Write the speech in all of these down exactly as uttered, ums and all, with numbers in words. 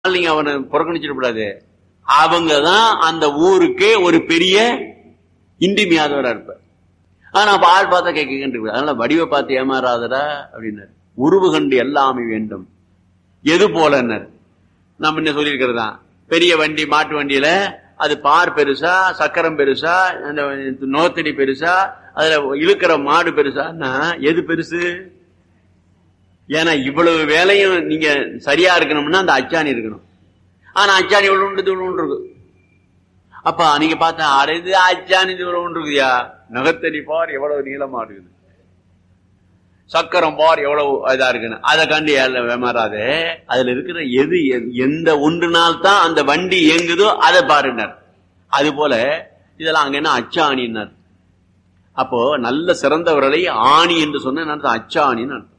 நீங்க அவனை புறக்கணிச்சிட கூடாது. அவங்கதான் அந்த ஊருக்கே ஒரு பெரிய இன்றிமையாதவரா இருப்பார். ஆனா ஆள் பார்த்தா கேட்க, அதனால வடிவை பார்த்து ஏமாறாதடா அப்படின்னாரு. உருவு கண்டு எல்லாமே வேண்டும். எது போல நம்ம என்ன சொல்லியிருக்கிறதா, பெரிய வண்டி மாட்டு வண்டியில அது பார் பெருசா, சக்கரம் பெருசா, அந்த நோத்தடி பெருசா, அதுல இழுக்கிற மாடு பெருசான்னா எது பெருசு? ஏன்னா இவ்வளவு வேலையும் நீங்க சரியா இருக்கணும்னா அந்த அச்சாணி இருக்கணும். ஆனா அச்சாணி இவ்வளவு உண்டு இவ்வளவு இருக்கு. அப்ப நீங்க பார்த்தா அடைது அச்சாணி இவ்வளவு இருக்குதுயா, நகத்தடி பார் எவ்வளவு நீளமா இருக்குது, சக்கரம் பார் எவ்வளவு இதா இருக்குன்னு அதை கண்டு ஏமாறாதே. அதுல இருக்கிற எது எந்த ஒன்றுனால் தான் அந்த வண்டி இயங்குதோ அதை பாருனர். அது போல இதெல்லாம் அங்க என்ன அச்சாணின்னார். அப்போ நல்ல சிறந்தவர்களை ஆணி என்று சொன்ன அச்சாணின்னு அர்த்தம்.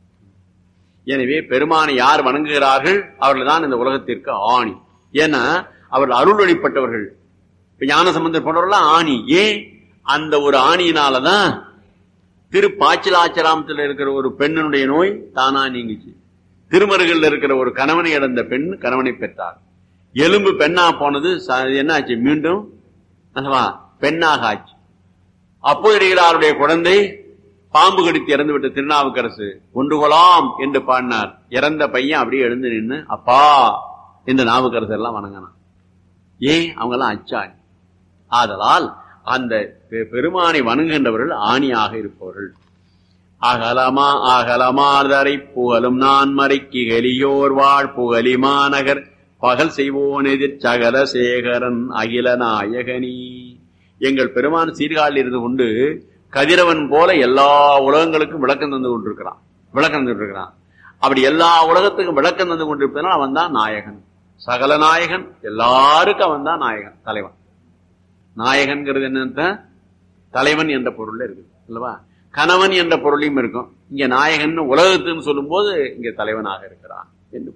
எனவே பெருமானை யார் வணங்குகிறார்கள் அவர்கள் தான் இந்த உலகத்திற்கு ஆணி. ஏன்னா அவர்கள் அருள் வழிபட்டவர்கள். இப்ப ஞான சம்பந்தர் போன்றவர்கள் ஆணி. ஏன்? அந்த ஒரு ஆணியினாலதான் திரு பாச்சிலாச்சராமத்தில் இருக்கிற ஒரு பெண்ணுடைய நோய் தானா நீங்கிச்சு. திருமருகல் இருக்கிற ஒரு கணவனை இழந்த பெண் கணவனை பெற்றார். எலும்பு பெண்ணா போனது என்ன ஆச்சு? மீண்டும் பெண்ணாக ஆச்சு. அப்போதையாருடைய குழந்தை பாம்பு கடித்து இறந்து விட்ட திருநாவுக்கரசு ஒன்று கொலாம் என்று பாடினார். இறந்த பையன் அப்படியே எழுந்து நின்று அப்பா இந்த நாவுக்கரசு எல்லாம் வணங்கினான். ஏன்? அவங்க எல்லாம் அச்சாணி. ஆதலால் அந்த பெருமானை வணங்குகின்றவர்கள் ஆணியாக இருப்பவர்கள். அகலமா அகலமாதரை புகழும் நான் மறைக்கு எளியோர் வாழ் புகழி மாநகர் பகல் செய்வோன் எதிர் சகல சேகரன் அகில நாயகனி. எங்கள் பெருமான் சீர்காழில் இருந்து கொண்டு கதிரவன் போல எல்லா உலகங்களுக்கும் விளக்கம் தந்து கொண்டிருக்கிறான். விளக்கம் தந்து கொண்டிருக்கிறான். அப்படி எல்லா உலகத்துக்கும் விளக்கம் தந்து கொண்டிருப்பதனால் அவன் தான் நாயகன், சகல நாயகன். எல்லாருக்கும் அவன் தான் நாயகன், தலைவன். நாயகன்கிறது என்ன? தலைவன் என்ற பொருள் இருக்குது அல்லவா? கணவன் என்ற பொருளையும் இருக்கும். இங்க நாயகன் உலகத்துன்னு சொல்லும் போது இங்க தலைவனாக இருக்கிறான் என்று.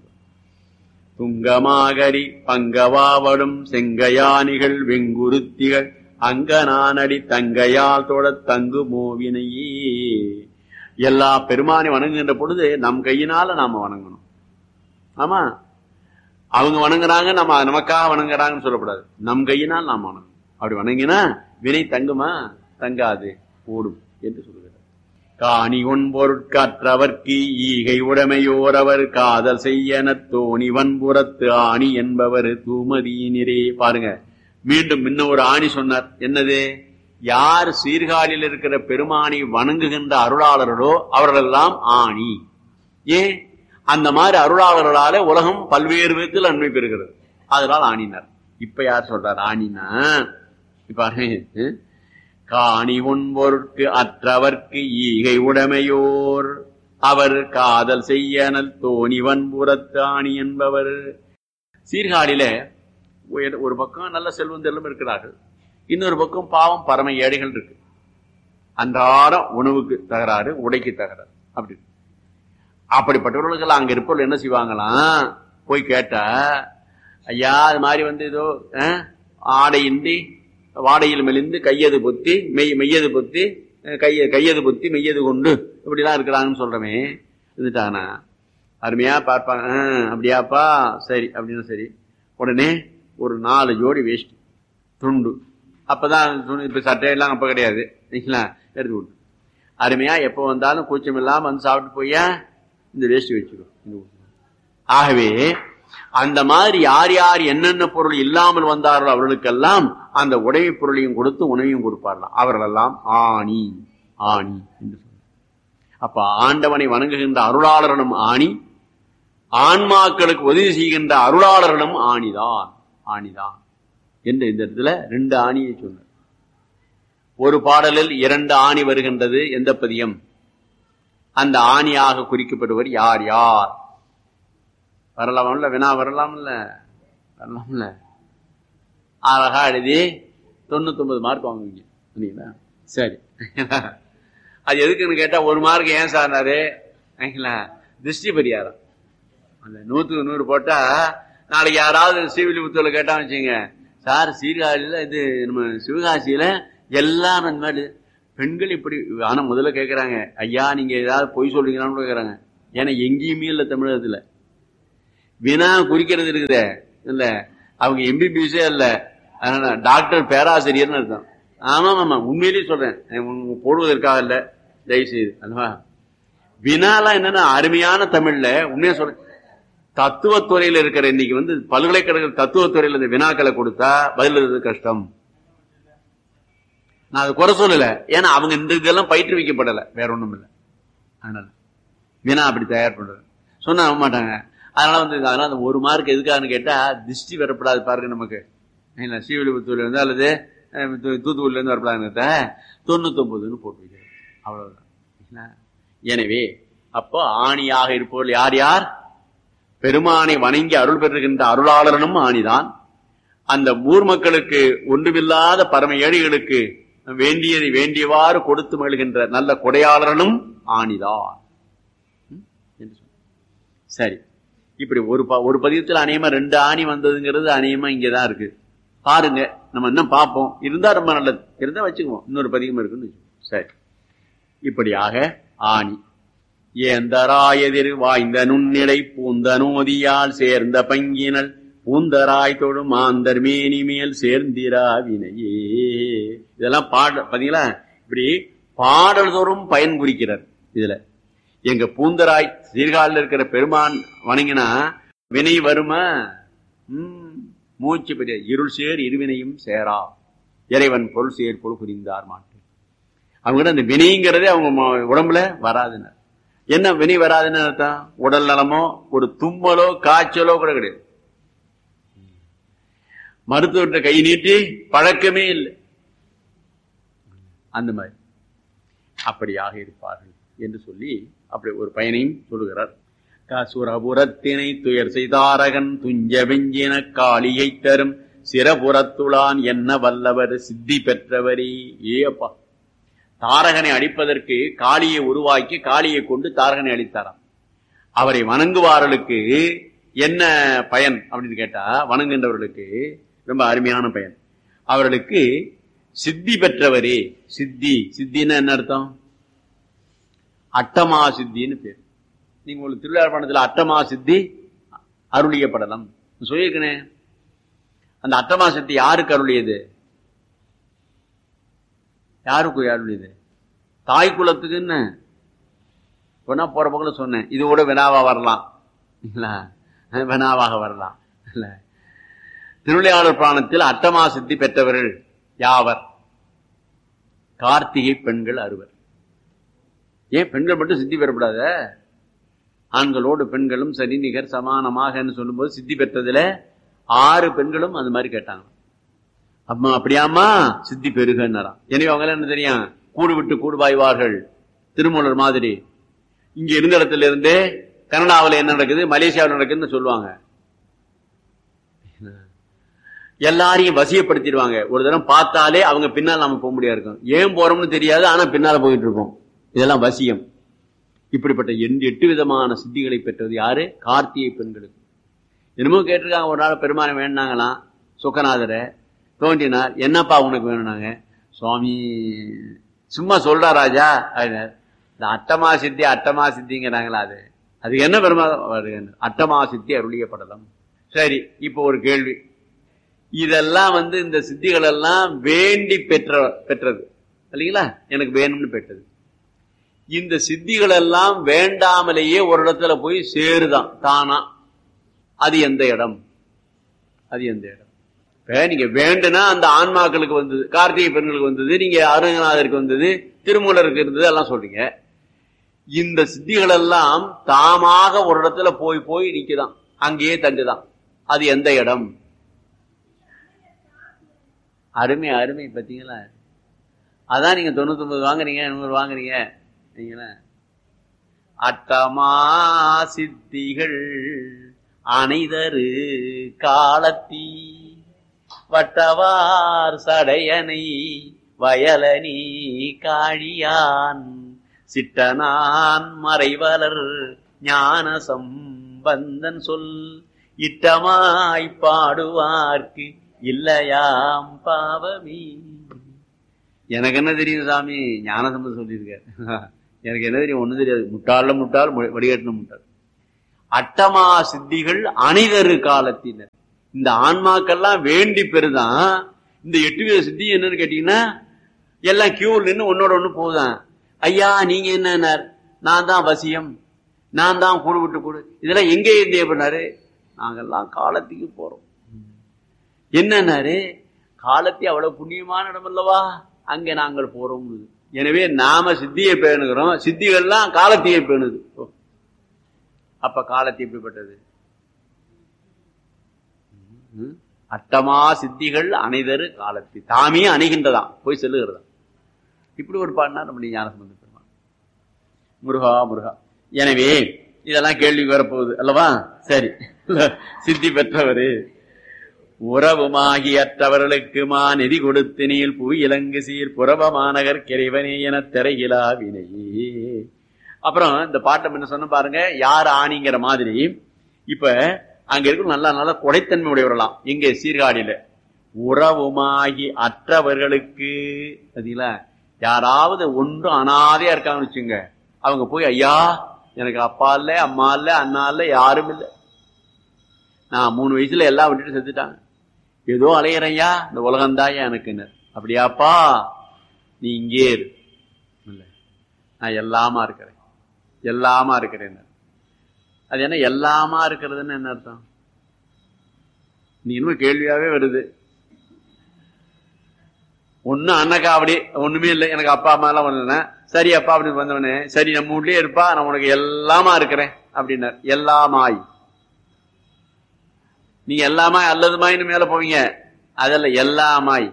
துங்கமாகரி பங்கவாவடும் செங்கையானிகள் வெங்குருத்திகள் அங்க நானடி தங்கையால் தோட தங்கு மோவினையே. எல்லா பெருமானை வணங்குகின்ற பொழுது நம் கையினால நாம வணங்கணும். ஆமா, அவங்க வணங்குறாங்க நம்ம நமக்காக வணங்குறாங்கன்னு சொல்லக்கூடாது. நம் கையினால் நாம் வணங்கணும். அப்படி வணங்கினா வினை தங்குமா? தங்காது, ஓடும் என்று சொல்லுகிறார். காணி ஒன் பொருட்காற்றவர்க்கு ஈகை உடைமையோரவர் காதல் செய்யன தோணி வன்புறத்து ஆணி என்பவர் தூமதியினரே. பாருங்க, மீண்டும் இன்னும் ஒரு ஆணி சொன்னார். என்னது? யார் சீர்காழியில் இருக்கிற பெருமானை வணங்குகின்ற அருளாளர்களோ அவர்களெல்லாம் ஆணி. ஏன்? அந்த மாதிரி அருளாளர்களால உலகம் பல்வேறு விதத்தில் நன்மை பெறுகிறது. அதனால் ஆணினார். இப்ப யார் சொல்றார் ஆணினா? இப்ப காணி உன் பொருட்கு அற்றவர்க்கு ஈகை உடைமையோர் அவர் காதல் செய்யனல் தோணி வன்புறத்து ஆணி என்பவர். சீர்காழியில ஒரு பக்கம் நல்ல செல்வந்தெல்லாம் இருக்கிறார்கள், இன்னொரு பக்கம் பாவம் பரம ஏழைகள் இருக்கு. அன்றாடம் உணவுக்கு தகராறு, உடைக்கு தகராறு. அப்படி அப்படிப்பட்டவர்களுக்கு அங்க இருப்பவர்கள் என்ன செய்வாங்களாம்? போய் கேட்டா, ஐயா அது மாதிரி வந்து ஏதோ ஆடையின்றி வாடையில் மெலிந்து கையது பொத்தி மெய் மெய்யது பொத்தி கைய கையது பொத்தி மெய்யது கொண்டு இப்படிலாம் இருக்கிறாங்கன்னு சொல்றமே இருந்துட்டாங்கன்னா அருமையா பார்ப்பாங்க. அப்படியாப்பா, சரி அப்படின்னு. சரி, உடனே ஒரு நாலு ஜோடி வேஷ்டி துண்டு, அப்பதான் இப்ப சட்டையெல்லாம் அப்ப கிடையாது, எடுத்து விட்டு அருமையா எப்ப வந்தாலும் கூச்சம் இல்லாம வந்து சாப்பிட்டு போய்யா இந்த வேஷ்டி வச்சுக்கோ. ஆகவே அந்த மாதிரி யார் யார் என்னென்ன பொருள் இல்லாமல் வந்தார்களோ அவர்களுக்கெல்லாம் அந்த உடைமை பொருளையும் கொடுத்து உணவையும் கொடுப்பார்களாம். அவர்களெல்லாம் ஆணி ஆணி என்று சொல்ல. அப்ப ஆண்டவனை வணங்குகின்ற அருளாளர்களும் ஆணி, ஆன்மாக்களுக்கு உதவி செய்கின்ற அருளாளர்களும் ஆணிதான் ஆணிதான் என்று இந்த இடத்துல ரெண்டு ஆணியை சொன்னார். ஒரு பாடலில் இரண்டு ஆணி வருகின்றது. எந்த பதியம்? அந்த ஆணியாக குறிக்கப்படுவர் யார் யார்? வரலாம்ல, வினா வரலாம்ல, வரலாம்ல. அழகா எழுதி தொண்ணூத்தி ஒன்பது மார்க் வாங்குவீங்க. சரி, அது எதுக்குன்னு கேட்டா ஒரு மார்க் ஏன் சார்னாரு? திருஷ்டி பரிகாரம். அந்த நூத்துக்கு நூறு போட்டா நாளைக்கு யாராவது ஸ்ரீவில்லிபுத்தூர்ல கேட்டா வச்சுங்க, சார் சீர்காழியில இது நம்ம சிவகாசியில எல்லாம் அந்த மாதிரி பெண்கள் இப்படி. ஆனா முதல்ல கேட்கறாங்க, ஐயா நீங்க ஏதாவது பொய் சொல்றீங்களான்னு கேட்கறாங்க. ஏன்னா எங்கேயுமே இல்லை தமிழகத்துல. வினா குறிக்கிறது இருக்குதே இல்ல, அவங்க எம்பிபிஎஸ்ஸே இல்ல, அதனால டாக்டர் பேராசிரியர்னு அர்த்தம். ஆமா ஆமா உண்மையிலேயே சொல்றேன், போடுவதற்காக இல்ல, தயவுசெய்து. அல்லவா வினாலாம் என்னன்னா அருமையான தமிழ்ல உண்மையா சொல்றேன். தத்துவத்துறையில இருக்கிற இன்னைக்கு வந்து பல்கலைக்கழக தத்துவத்துறையில இந்த வினாக்களை கொடுத்தா பதில் எழுதுறது கஷ்டம். நான் அதை குறை சொல்லல, ஏன்னா அவங்க இந்த இதெல்லாம் பயிற்றுவிக்கப்படல, வேற ஒண்ணும் இல்லை. அதனால வினா அப்படி தயார் பண்றது சொன்னா நம்ப மாட்டாங்க. அதனால வந்து அதனால அந்த ஒரு மார்க் எதுக்காகன்னு கேட்டா திருஷ்டி வரப்படாது பாருங்க நமக்கு. ஸ்ரீவில்லிபுத்தூர்ல இருந்து அல்லது தூத்துக்குடியில இருந்து வரப்படாதுன்னு தொண்ணூத்தி ஒன்பதுன்னு போட்டு வைக்கிறது, அவ்வளவுதான். எனவே அப்போ ஆணியாக இருப்பவர்கள் யார் யார்? பெருமானை வணங்கி அருள் பெறுகின்ற அருளாளனும் ஆணிதான். அந்த ஊர் மக்களுக்கு ஒன்றுமில்லாத பரம ஏழைகளுக்கு வேண்டியதை வேண்டியவாறு கொடுத்து மகிழ்கின்ற நல்ல கொடையாளனும் ஆணிதான். சரி, இப்படி ஒரு ஒரு பதியத்தில் அநேகமா ரெண்டு ஆணி வந்ததுங்கிறது அநேகமா இங்கதான் இருக்கு. பாருங்க, நம்ம இன்னும் பார்ப்போம். இருந்தா ரொம்ப நல்லது, இருந்தா வச்சுக்குவோம். இன்னொரு பதியம் இருக்குன்னு. சரி, இப்படியாக ஆணி ஏந்தராயதிர் வாய்ந்த நுண்ணிலை பூந்த நோதியால் சேர்ந்த பங்கினல் பூந்தராய் தொடும் மாந்தர் மேனி மேல் சேர்ந்திரா வினையே. இதெல்லாம் பாட பாத்தீங்களா, இப்படி பாடல் தோறும் பயன் குறிக்கிறார். இதுல எங்க பூந்தராய் சீர்காழில் இருக்கிற பெருமான் வணங்கினா வினை வருமா? உம் மூச்சு பெரிய இருள் சேர் இருவினையும் சேரா இறைவன் பொருள் சேர் பொருள் புரிந்தார் மாட்டு. அவங்க அந்த வினைங்கிறதே அவங்க உடம்புல வராதுன்னு. என்ன வினை வராதுன்னு அர்த்தம்? உடல் நலமோ ஒரு தும்மலோ காய்ச்சலோ கூட கிடையாது. மருத்துவர்கிட்ட கை நீட்டி பழக்கமே இல்லை. அந்த மாதிரி அப்படியாக இருப்பார்கள் என்று சொல்லி அப்படி ஒரு பயனையும் சொல்லுகிறார். சுரபுரத்தினை துயர் செய்தாரகன் துஞ்ச வெஞ்சின காளியை தரும் சிரபுரத்துளான் என்ன வல்லவர் சித்தி பெற்றவரே. ஏப்பா, தாரகனை அழிப்பதற்கு காளியை உருவாக்கி காளியை கொண்டு தாரகனை அழித்தாராம். அவரை வணங்குவார்களுக்கு என்ன பயன் அப்படின்னு கேட்டா, வணங்குகின்றவர்களுக்கு ரொம்ப அருமையான பயன். அவர்களுக்கு சித்தி பெற்றவரே. சித்தி சித்தின்னு என்ன அர்த்தம்? அட்டமா சித்தின்னு பேர். நீங்க உங்களுக்கு திருவிழாப்பணத்துல அட்டமா சித்தி அருளிய படலம் சொல்லியிருக்கனே. அந்த அட்டமா சித்தி யாருக்கு அருளியது? யாருக்கு அருளியது? தாய் குலத்துக்குன்னு சொன்னா போற பக்கத்துல சொன்னேன். இது கூட வினாவா வரலாம், வினாவாக வரலாம். இல்ல, திருவிளையாடல் புராணத்தில் அட்டமா சித்தி பெற்றவர்கள் யாவர்? கார்த்திகை பெண்கள் அறுவர். ஏன் பெண்கள் மட்டும் சித்தி பெறப்படாத? ஆண்களோடு பெண்களும் சரி நிகர் சமானமாக சொல்லும் போது சித்தி பெற்றதுல ஆறு பெண்களும் அந்த மாதிரி கேட்டாங்க. அம்மா அப்படியாமா சித்தி பெருகன்னாராம். எனவே அவங்க என்ன தெரியும், கூடு விட்டு கூடுபாய்வார்கள். திருமூலர் மாதிரி இங்க இருந்த இடத்துல இருந்தே கனடாவில் என்ன நடக்குது, மலேசியாவில் நடக்குதுன்னு சொல்லுவாங்க. எல்லாரையும் வசியப்படுத்திடுவாங்க. ஒரு தரம் பார்த்தாலே அவங்க பின்னால் நாம போக முடியாது இருக்கும். ஏன் போறோம்னு தெரியாது, ஆனா பின்னால போயிட்டு இருப்போம். இதெல்லாம் வசியம். இப்படிப்பட்ட எட்டு விதமான சித்திகளை பெற்றது யாரு? கார்த்திகை பெண்களுக்கு. என்னமோ கேட்டிருக்காங்க. ஒரு நாள் பெருமானை வேணாங்களாம். சொக்கநாதரை தோன்றினார். என்னப்பா உனக்கு வேணும்னாங்க. சுவாமி சும்மா சொல்றா ராஜா. இந்த அட்டமா சித்தி அட்டமா சித்திங்கிறாங்களா, அது அதுக்கு என்ன பெருமா? அட்டமா சித்தி அருளிய படலம். சரி, இப்போ ஒரு கேள்வி. இதெல்லாம் வந்து இந்த சித்திகள் எல்லாம் வேண்டி பெற்ற பெற்றது இல்லைங்களா? எனக்கு வேணும்னு பெற்றது. இந்த சித்திகள் எல்லாம் வேண்டாமலேயே ஒரு இடத்துல போய் சேருதான் தானா. அது எந்த இடம்? அது எந்த இடம்? நீங்க வேண்டுனா அந்த ஆன்மாக்களுக்கு வந்தது, கார்த்திகை பெண்களுக்கு வந்தது, நீங்க அருணநாதருக்கு வந்தது, திருமூலருக்கு இருந்தது எல்லாம் சொல்றீங்க. இந்த சித்திகள் எல்லாம் தாமாக ஒரு இடத்துல போய் போய் நிக்குதான், அங்கேயே தண்டுதான். அது எந்த இடம்? அருமை அருமை. பார்த்தீங்களா? அதான் நீங்க தொண்ணூத்தி ஒன்பது வாங்குறீங்க, நூறு வாங்குறீங்க. அட்டமா சித்திகள் அனைதரு காலத்தி வட்டவார் சடையனை வயலனி காழியான் சிட்டனான் மறைவலர் ஞான சம்பந்தன் சொல் இட்டமாய் பாடுவார்க்கு இல்லையாம் பாவமி. எனக்கு என்ன தெரியும் சாமி? ஞானசம்பந்தம் சொல்லியிருக்காரு. எனக்கு என்ன தெரியும்? ஒண்ணு தெரியாது. முட்டாள்ல முட்டாள், வடிகட்டின முட்டாள். அட்டமா சித்திகள் அனைதரு காலத்தினர். இந்த ஆன்மாக்கெல்லாம் வேண்டி பெறுதான். இந்த எட்டு வித சித்தி என்னன்னு கேட்டீங்கன்னா எல்லாம் கியூர் நின்று ஒன்னோட ஒண்ணு போகுதான். ஐயா நீங்க என்ன, நான் தான் வசியம், நான் தான் கூடு விட்டு கூடு, இதெல்லாம் எங்கே இருந்தே பண்ணாரு. நாங்கெல்லாம் காலத்துக்கு போறோம். என்னன்னாரு, காலத்தை அவ்வளவு புண்ணியமான இடம் அல்லவா, அங்கே நாங்கள் போறோம். எனவே நாம சித்தியை பேணுகிறோம், சித்திகள்லாம் காலத்தையே பேணுது. அப்ப காலத்தை எப்படிப்பட்டது? அட்டமா சித்திகள் அனைதரு காலத்தை தாமே அணைகின்றதாம், போய் செல்லுகிறதா. இப்படி ஒரு பாடினா நம்முடைய ஞானசம்பந்த பெருமான். முருகா முருகா. எனவே இதெல்லாம் கேள்வி வரப்போகுது அல்லவா? சரி, சித்தி பெற்றவரு உறவுமாகி அற்றவர்களுக்கு மா நெறி கொடுத்து நீள் புவி இலங்கு சீர் புறவ மாநகர் கிரைவனே என திரையிலா வினையே. அப்புறம் இந்த பாட்டம் என்ன சொன்ன பாருங்க, யார் ஆணிங்கிற மாதிரி. இப்ப அங்க இருக்க நல்ல நல்ல கொடைத்தன்மை உடையவரலாம். எங்க சீர்காழியில உறவுமாகி அற்றவர்களுக்கு பாத்தீங்களா, யாராவது ஒன்றும் அனாதையா இருக்காங்கன்னு வச்சுங்க, அவங்க போய் ஐயா எனக்கு அப்பா இல்ல அம்மா இல்ல அண்ணா இல்ல யாரும் இல்லை, நான் மூணு வயசுல எல்லாம் விட்டுட்டு செத்துட்டாங்க, ஏதோ அலையிறையா இந்த உலகந்தாயா எனக்குன்னு. அப்படியாப்பா நீ இங்கே இரு, இல்ல நான் எல்லாமா இருக்கிறேன் எல்லாமா இருக்கிறேன். அது என்ன எல்லாமா இருக்கிறதுன்னு என்ன அர்த்தம்? நீ இன்னும் கேள்வியாவே வருது. ஒண்ணு அண்ணக்கா அப்படி ஒண்ணுமே இல்லை, எனக்கு அப்பா அம்மா எல்லாம் ஒண்ணு. சரி அப்பா அப்படி வந்தவனே, சரி நம்ம வீட்லயே இருப்பா, நான் உனக்கு எல்லாமா இருக்கிறேன் அப்படின்னார். எல்லாமாய் நீங்க எல்லாமாய் அல்லதுமாயின்னு மேல போவீங்க, அதல்ல எல்லாமாய்.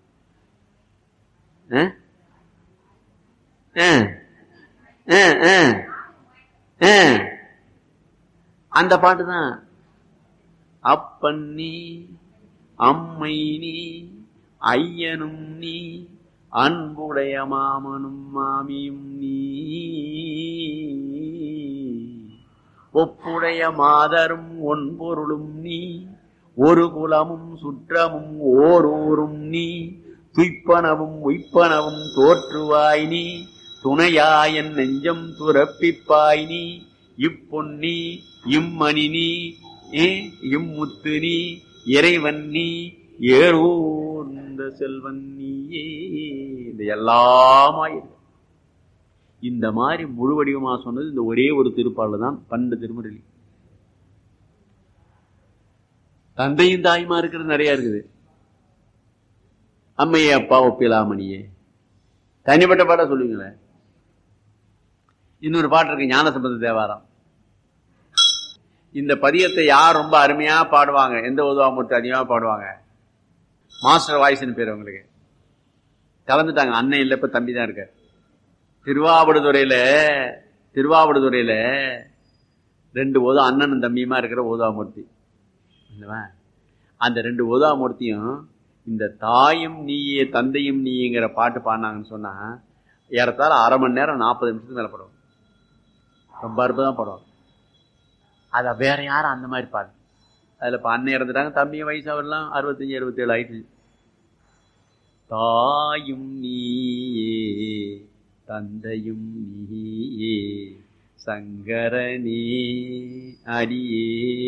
அந்த பாட்டுதான். அப்பன் நீ அம்மை நீ ஐயனும் நீ அன்புடைய மாமனும் மாமியும் நீ ஒப்புடைய மாதரும் ஒன்பொருளும் நீ ஒரு குலமும் சுற்றமும் ஓரூரும் நீ துய்ப்பனவும் உய்ப்பனவும் தோற்றுவாய் நீ துணையாயன் நெஞ்சம் துறப்பிப்பாய் நீ இப்பொன்னி இம்மணி நீ இம்முத்து நீ இறைவன் நீ ஏறூர்ந்த செல்வன் நீயே. இந்த எல்லாமாயிரு இந்த மாதிரி முழு வடிவமா சொன்னது இந்த ஒரே ஒரு திருப்பாடல் தான். பன்னெண்டு திருமுறை. தந்தையும் தாயுமா இருக்கிறது நிறைய இருக்குது. அம்மையே அப்பா ஒப்பிலாமணியே தனிப்பட்ட பாட்டா சொல்லுவீங்களேன். இன்னொரு பாட்டு இருக்கு, ஞானசம்பந்த தேவாரம். இந்த பதியத்தை யார் ரொம்ப அருமையா பாடுவாங்க, எந்த உதவாமூர்த்தி அதிகமா பாடுவாங்க? மாஸ்டர் வாய்ஸ்ன்னு பேர் அவங்களுக்கு. கலந்துட்டாங்க, அண்ணன் இல்ல, இப்ப தம்பி தான் இருக்க. திருவாவடுதுறையில திருவாவடுதுறையில ரெண்டு ஓதா அண்ணனும் தம்பியுமா இருக்கிற ஓதாமூர்த்தி. அந்த ரெண்டு ஓதாமூர்த்தியும் இந்த தாயும் நீயே தந்தையும் நீங்கிற பாட்டு பாடினாங்கன்னு சொன்னா ஏறத்தாழ அரை மணி நேரம் நாற்பது நிமிஷத்துக்கு மேல படுவாங்க. ரொம்ப அற்புதம் படுவாங்க. அத வேற யாரும் அந்த மாதிரி பாடு. அதுல இப்ப அண்ணன் இறந்துட்டாங்க, தம்பியும் வயசு அவர்லாம் அறுபத்தஞ்சு அறுபத்தி ஏழு ஆயிடுச்சு. தாயும் நீயே தந்தையும் நீயே சங்கரனே அடியே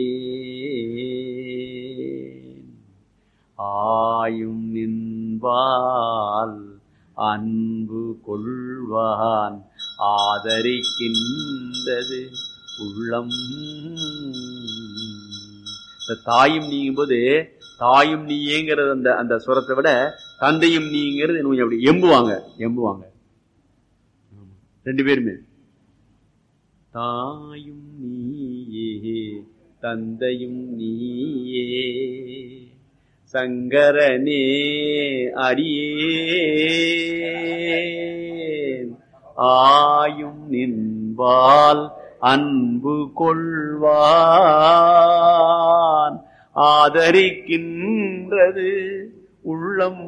ஆயும் நின்பால் அன்பு கொள்வான் ஆதரிக்கின்றது உள்ளம். இந்த தாயும் நீங்கும் போது தாயும் நீங்கிறது அந்த அந்த சுரத்தை விட தந்தையும் நீங்கிறது அப்படி எம்புவாங்க எம்புவாங்க ரெண்டு பேருமே. தாயும் நீயே தந்தையும் நீயே சங்கரனே அடியே ஆயும் நின்பால் அன்பு கொள்வான் ஆதரிக்கின்றது உள்ளம்.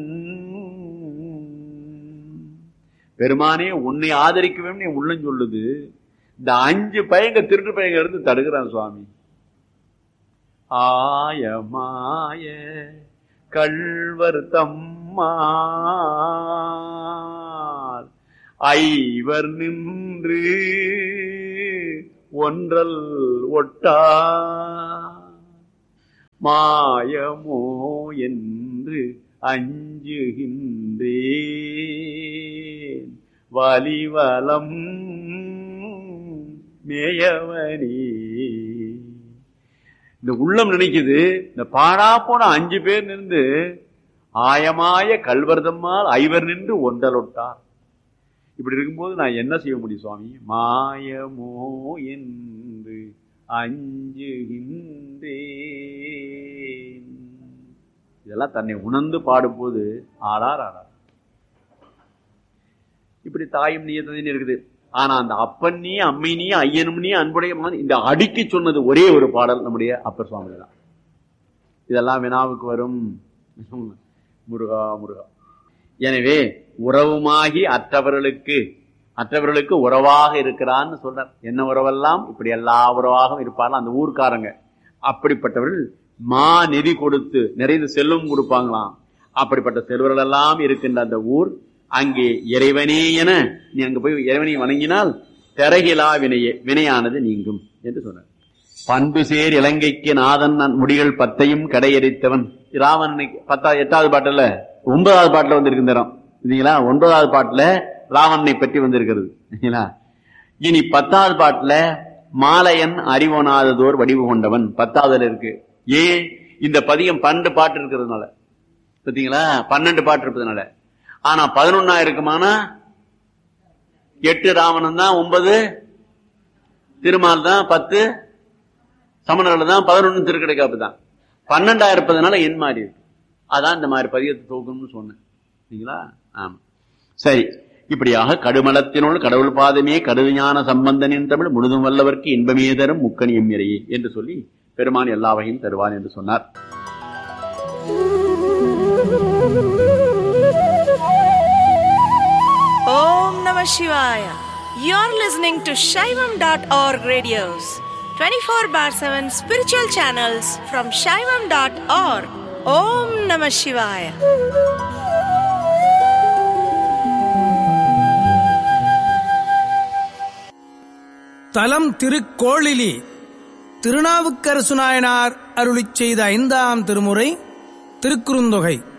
பெருமானே உன்னை ஆதரிக்க வேண்டும் என் உள்ளம் சொல்லுது. இந்த அஞ்சு பயங்க திருட்டு பயங்க இருந்து தடுக்கிறான் சுவாமி. ஆயமாய கள்வர் தம்மார் ஐவர் நின்று ஒன்றல் ஒட்டா மாயமோ என்று அஞ்சுகின்றேன் வலிவலம் மேயவனே. இந்த உள்ளம் நினைக்குது, இந்த பாடா போன அஞ்சு பேர் நின்று ஆயமாய கல்வர்தம்மால் ஐவர் நின்று ஒன்றலொட்டார். இப்படி இருக்கும்போது நான் என்ன செய்ய முடியும் சுவாமி? மாயமோ என்று அஞ்சுகின்றேன். இதெல்லாம் தன்னை உணர்ந்து பாடும்போது ஆடார் ஆடார். இப்படி தாயும் நீ தந்தையும் இருக்குது. ஆனா அந்த அப்பன் நீ அம்மை நீ ஐயனும் நீ அன்புடைய இந்த அடுக்கி சொன்னது ஒரே ஒரு பாடல் நம்முடைய அப்பர் சுவாமி தான். இதெல்லாம் வினாவுக்கு வரும். முருகா முருகா. எனவே உறவுமாகி அற்றவர்களுக்கு அற்றவர்களுக்கு உறவாக இருக்கிறான்னு சொல்றார். என்ன உறவெல்லாம்? இப்படி எல்லா உறவாகவும் இருப்பார்கள் அந்த ஊர்க்காரங்க. அப்படிப்பட்டவர்கள் மா நிதி கொடுத்து நிறைய செல்வம் கொடுப்பாங்களாம். அப்படிப்பட்ட செல்வர்கள் எல்லாம் இருக்கின்ற அந்த ஊர், அங்கே இறைவனே என நீ அங்க போய் இறைவனை வணங்கினால் திறகிலா வினையே வினையானது நீங்கும் என்று சொன்னார். பண்பு சேர் இலங்கைக்கு நாதன் முடிகள் பத்தையும் கடையெறித்தவன். ராவணனை பத்தா எட்டாவது பாட்டுல ஒன்பதாவது பாட்டுல வந்திருக்கின்றோம் இல்லைங்களா? ஒன்பதாவது பாட்டுல ராவணனை பற்றி வந்திருக்கிறது. இனி பத்தாவது பாட்டுல மாலையன் அறிவனாததோர் வடிவு கொண்டவன் பத்தாவதுல இருக்கு. ஏன்? இந்த பதிகம் பன்னெண்டு பாட்டு இருக்கிறதுனால. பார்த்தீங்களா? பன்னெண்டு பாட்டு இருப்பதுனால. ஆனா பதினொன்னா இருக்குமானா எட்டு ராவணன் தான், ஒன்பது திருமால் தான், பத்து சமணர்கள் தான், பதினொன்னு திருக்கடைக்காப்பு தான். பன்னெண்டா இருப்பதனால என் மாதிரி இருக்கு. அதான் இந்த மாதிரி பதியத்தை தோக்கணும்னு சொன்னேன். சரிங்களா? ஆமா. சரி. இப்படியாக கடுமலத்தினுள் கடவுள் பாதமே கடுஞான சம்பந்தனின் தமிழ் முழுதும் வல்லவர்க்கு இன்பமே தரும் முக்கணி எம்மிரையே என்று சொல்லி பெருமான் எல்லா வகையும் தருவான் என்று சொன்னார். Om Namah Shivaya. You're listening to Shaivam dot org radios, twenty-four bar seven spiritual channels from Shaivam dot org. Om Namah Shivaya. தலம் திருக்கோளிலி. திருநாவுக்கரசு நாயனார் அருளிச் செய்த ஐந்தாம் திருமுறை திருக்குறுந்தொகை.